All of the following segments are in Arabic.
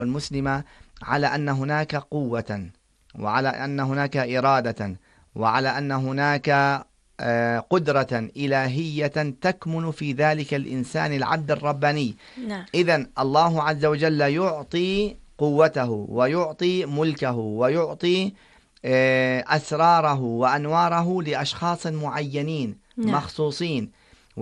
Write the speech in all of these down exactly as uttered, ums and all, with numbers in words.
المسلمة على أن هناك قوة، وعلى أن هناك إرادة، وعلى أن هناك قدرة إلهية تكمن في ذلك الإنسان العبد الرباني. نعم. إذن الله عز وجل يعطي قوته ويعطي ملكه ويعطي أسراره وأنواره لأشخاص معينين نعم. مخصوصين،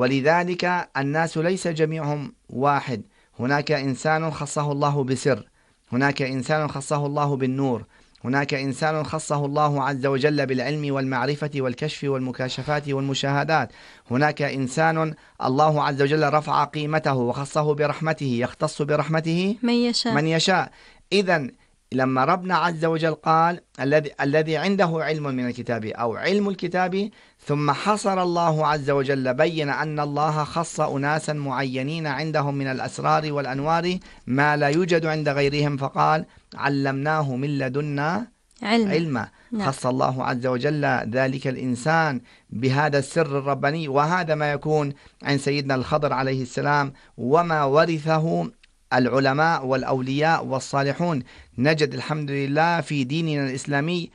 ولذلك الناس ليس جميعهم واحد. هناك إنسان خصه الله بسر، هناك إنسان خصه الله بالنور، هناك إنسان خصه الله عز وجل بالعلم والمعرفة والكشف والمكاشفات والمشاهدات، هناك إنسان الله عز وجل رفع قيمته وخصه برحمته، يختص برحمته من يشاء, من يشاء. إذن لما ربنا عز وجل قال الذي الذي عنده علم من الكتاب أو علم الكتاب، ثم حصر الله عز وجل بين أن الله خص أناسا معينين عندهم من الأسرار والأنوار ما لا يوجد عند غيرهم، فقال علمناه من لدنا علما, علما. نعم. خص الله عز وجل ذلك الإنسان بهذا السر الرباني، وهذا ما يكون عند سيدنا الخضر عليه السلام وما ورثه العلماء والأولياء والصالحون. نجد الحمد لله في ديننا الإسلامي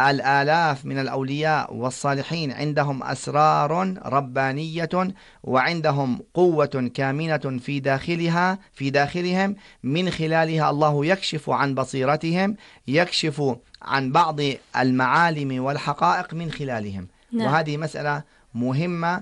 الآلاف من الأولياء والصالحين عندهم أسرار ربانية، وعندهم قوة كامنة في داخلها في داخلهم، من خلالها الله يكشف عن بصيرتهم، يكشف عن بعض المعالم والحقائق من خلالهم. نعم. وهذه مسألة مهمة،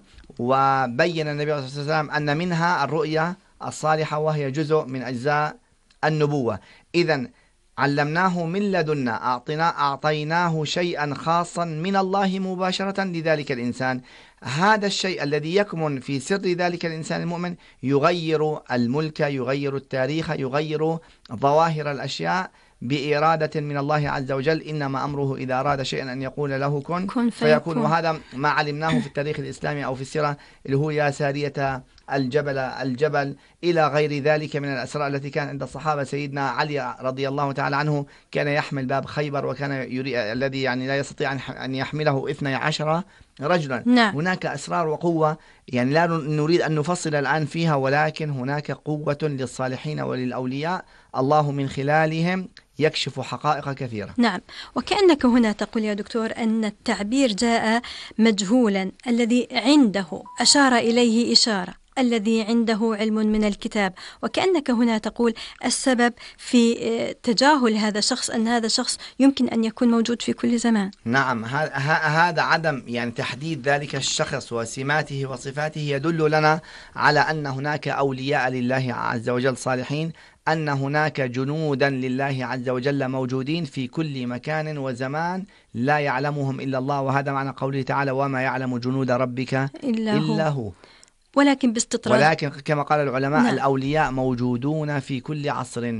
وبين النبي صلى الله عليه وسلم أن منها الرؤية الصالحة، وهي جزء من أجزاء النبوة. إذن علمناه من لدنا، أعطينا أعطيناه شيئا خاصا من الله مباشرة لذلك الإنسان. هذا الشيء الذي يكمن في سر ذلك الإنسان المؤمن يغير الملك، يغير التاريخ، يغير ظواهر الأشياء بإرادة من الله عز وجل. إنما أمره إذا أراد شيئا أن يقول له كن, كن فيكون. وهذا ما علمناه في التاريخ الإسلامي أو في السيرة، اللي هو يا سارية الجبل الجبل إلى غير ذلك من الأسرار التي كان عند الصحابة. سيدنا علي رضي الله تعالى عنه كان يحمل باب خيبر، وكان يريد الذي يعني لا يستطيع أن يحمله اثني عشر رجلا. نعم. هناك أسرار وقوة يعني لا نريد أن نفصل الآن فيها، ولكن هناك قوة للصالحين وللأولياء، الله من خلالهم يكشف حقائق كثيرة. نعم. وكأنك هنا تقول يا دكتور أن التعبير جاء مجهولا، الذي عنده أشار إليه إشارة، الذي عنده علم من الكتاب، وكأنك هنا تقول السبب في تجاهل هذا الشخص أن هذا الشخص يمكن أن يكون موجود في كل زمان. نعم، هذا عدم يعني تحديد ذلك الشخص وسماته وصفاته يدل لنا على أن هناك أولياء لله عز وجل صالحين، أن هناك جنودا لله عز وجل موجودين في كل مكان وزمان لا يعلمهم إلا الله. وهذا معنى قوله تعالى وما يعلم جنود ربك إلا, إلا هو. ولكن باستطراد، ولكن كما قال العلماء نعم. الأولياء موجودون في كل عصر،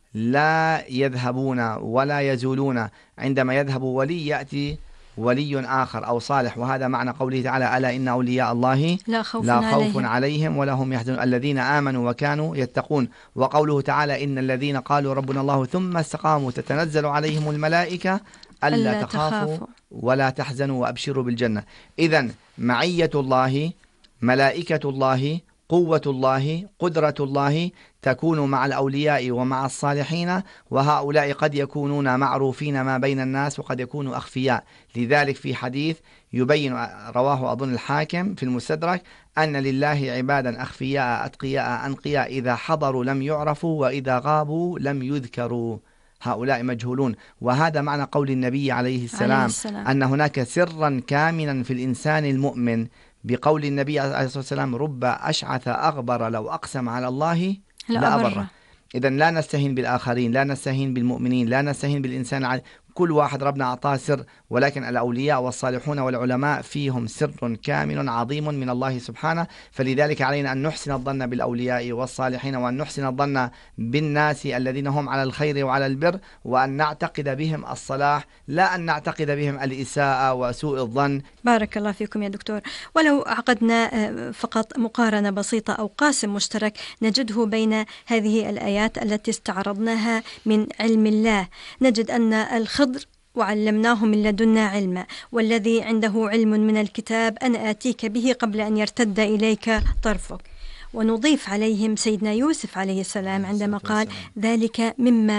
لا يذهبون ولا يزولون. عندما يذهب ولي يأتي ولي آخر أو صالح، وهذا معنى قوله تعالى ألا إن أولياء الله لا خوف, لا خوف عليهم. عليهم ولا هم يحزنون الذين آمنوا وكانوا يتقون. وقوله تعالى إن الذين قالوا ربنا الله ثم استقاموا تتنزل عليهم الملائكة ألا تخافوا ولا تحزنوا وأبشروا بالجنة. إذن معية الله، ملائكة الله، قوة الله، قدرة الله تكون مع الأولياء ومع الصالحين، وهؤلاء قد يكونون معروفين ما بين الناس وقد يكونوا أخفياء. لذلك في حديث يبين رواه أظن الحاكم في المستدرك أن لله عبادا أخفياء أتقياء أنقياء إذا حضروا لم يعرفوا وإذا غابوا لم يذكروا، هؤلاء مجهولون. وهذا معنى قول النبي عليه السلام, عليه السلام أن هناك سرا كامنا في الإنسان المؤمن، بقول النبي عليه الصلاة والسلام رب أشعث أغبر لو أقسم على الله لأبره. إذن لا نستهين بالآخرين، لا نستهين بالمؤمنين، لا نستهين بالإنسان العادي. كل واحد ربنا أعطاه سر، ولكن الأولياء والصالحون والعلماء فيهم سر كامل عظيم من الله سبحانه. فلذلك علينا أن نحسن الظن بالأولياء والصالحين، وأن نحسن الظن بالناس الذين هم على الخير وعلى البر، وأن نعتقد بهم الصلاح لا أن نعتقد بهم الإساءة وسوء الظن. بارك الله فيكم يا دكتور. ولو عقدنا فقط مقارنة بسيطة أو قاسم مشترك نجده بين هذه الآيات التي استعرضناها من علم الله، نجد أن الخضر وعلمناه من لدنا علما، والذي عنده علم من الكتاب أنا آتيك به قبل أن يرتد إليك طرفك. ونضيف عليهم سيدنا يوسف عليه السلام عندما قال ذلك مما